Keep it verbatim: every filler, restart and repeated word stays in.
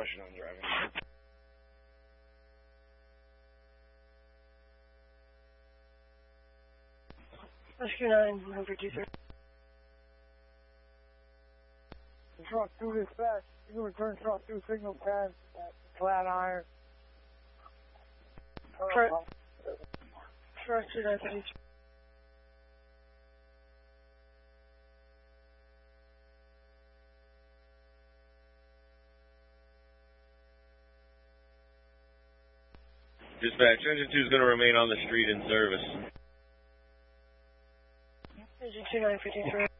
discussion on driving. Rescue nine, one for two three. Truck two dispatch. You can return truck two signal pad at Flatiron. Rescue nine for two three. Dispatch, engine two is going to remain on the street in service. Engine two nine for two three.